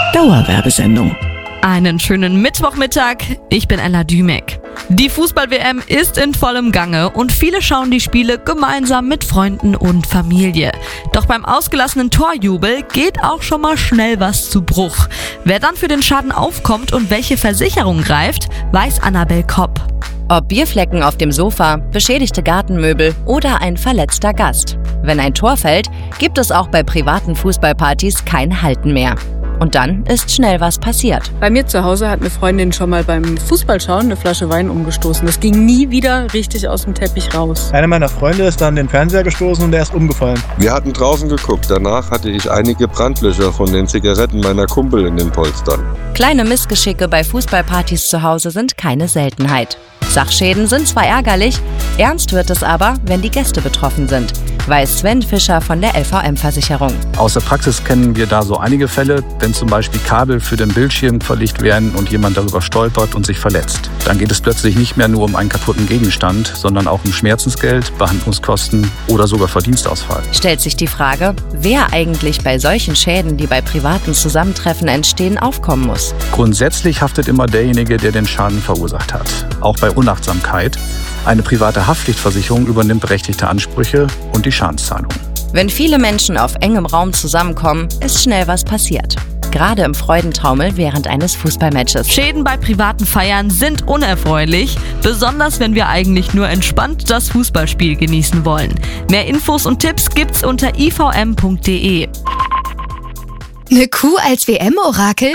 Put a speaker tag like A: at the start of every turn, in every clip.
A: Dauerwerbesendung.
B: Einen schönen Mittwochmittag, ich bin Ella Dümek. Die Fußball-WM ist in vollem Gange und viele schauen die Spiele gemeinsam mit Freunden und Familie. Doch beim ausgelassenen Torjubel geht auch schon mal schnell was zu Bruch. Wer dann für den Schaden aufkommt und welche Versicherung greift, weiß Annabel Kopp.
C: Ob Bierflecken auf dem Sofa, beschädigte Gartenmöbel oder ein verletzter Gast. Wenn ein Tor fällt, gibt es auch bei privaten Fußballpartys kein Halten mehr. Und dann ist schnell was passiert.
D: Bei mir zu Hause hat eine Freundin schon mal beim Fußballschauen eine Flasche Wein umgestoßen. Das ging nie wieder richtig aus dem Teppich raus.
E: Einer meiner Freunde ist dann den Fernseher gestoßen und der ist umgefallen.
F: Wir hatten draußen geguckt. Danach hatte ich einige Brandlöcher von den Zigaretten meiner Kumpel in den Polstern.
C: Kleine Missgeschicke bei Fußballpartys zu Hause sind keine Seltenheit. Sachschäden sind zwar ärgerlich, ernst wird es aber, wenn die Gäste betroffen sind, weiß Sven Fischer von der LVM-Versicherung.
G: Aus der Praxis kennen wir da so einige Fälle, wenn zum Beispiel Kabel für den Bildschirm verlegt werden und jemand darüber stolpert und sich verletzt. Dann geht es plötzlich nicht mehr nur um einen kaputten Gegenstand, sondern auch um Schmerzensgeld, Behandlungskosten oder sogar Verdienstausfall.
C: Stellt sich die Frage, wer eigentlich bei solchen Schäden, die bei privaten Zusammentreffen entstehen, aufkommen muss.
G: Grundsätzlich haftet immer derjenige, der den Schaden verursacht hat. Auch bei Unachtsamkeit. Eine private Haftpflichtversicherung übernimmt berechtigte Ansprüche und die Schadenszahlung.
C: Wenn viele Menschen auf engem Raum zusammenkommen, ist schnell was passiert. Gerade im Freudentaumel während eines Fußballmatches.
B: Schäden bei privaten Feiern sind unerfreulich, besonders wenn wir eigentlich nur entspannt das Fußballspiel genießen wollen. Mehr Infos und Tipps gibt's unter ivm.de.
H: Eine Kuh als WM-Orakel?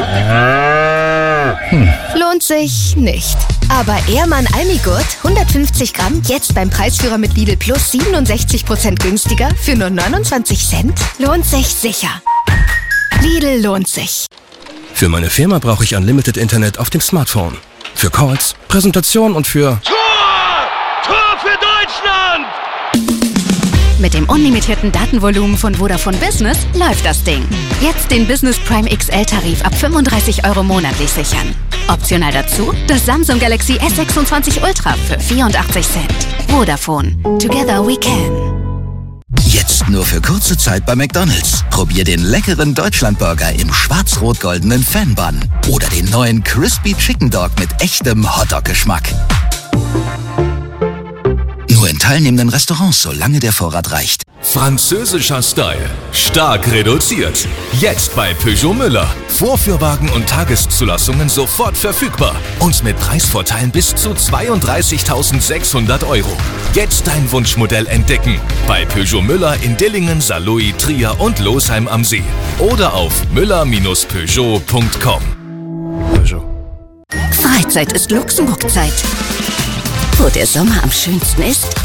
H: Lohnt sich nicht. Aber Ehrmann Almigurt, 150 Gramm, jetzt beim Preisführer mit Lidl Plus 67% günstiger für nur 29 Cent? Lohnt sich sicher. Lidl lohnt sich.
I: Für meine Firma brauche ich Unlimited Internet auf dem Smartphone. Für Calls, Präsentationen und für...
J: Tor für Deutschland!
H: Mit dem unlimitierten Datenvolumen von Vodafone Business läuft das Ding. Jetzt den Business Prime XL-Tarif ab 35 € monatlich sichern. Optional dazu das Samsung Galaxy S26 Ultra für 84 Cent. Vodafone. Together we can.
K: Jetzt nur für kurze Zeit bei McDonald's. Probier den leckeren Deutschlandburger im schwarz-rot-goldenen Fan-Bun. Oder den neuen Crispy Chicken Dog mit echtem Hotdog-Geschmack. Nur in teilnehmenden Restaurants, solange der Vorrat reicht.
L: Französischer Style. Stark reduziert. Jetzt bei Peugeot Müller. Vorführwagen und Tageszulassungen sofort verfügbar. Und mit Preisvorteilen bis zu 32.600 €. Jetzt dein Wunschmodell entdecken. Bei Peugeot Müller in Dillingen, Saarlouis, Trier und Losheim am See. Oder auf müller-peugeot.com.
I: Peugeot.
H: Freizeit ist Luxemburg-Zeit. Wo der Sommer am schönsten ist?